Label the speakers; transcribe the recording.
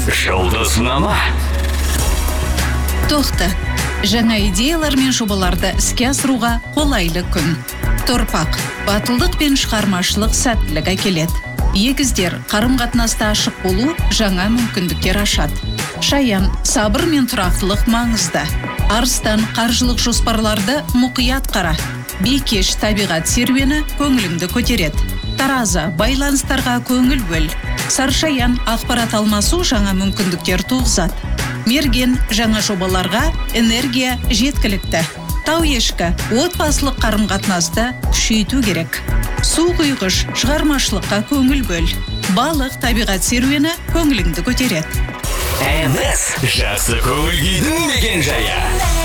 Speaker 1: Жұлдызнама.
Speaker 2: Тоқта. Жаңа идеялар мен жобаларды іске асыруға қолайлы күн. Торпақ. Батылдық пен шығармашылық сәттілік әкеледі. Егіздер, қарым-қатынаста ашық болу жаңа мүмкіндіктер ашады. Шаян, сабыр мен тұрақтылық маңызды. Арыстан, қаржылық жоспарларды мұқият қара. Бикеш, табиғат серуені көңіліңді көтереді. Тараза, байланыстарға көңіл бөл. Саршаян, ақпарат алмасу жаңа мүмкіндіктер туғызады. Мерген, жаңа жобаларға энергия жеткілікті. Тау ешкі, отбасылық қарым-қатынасты күшейту керек. Су құйғыш, шығармашылыққа көңіл бөл. Балық, табиғат серуені көңіліңді көтереді.
Speaker 1: Жақсы көңіл күйдің мекен жайы.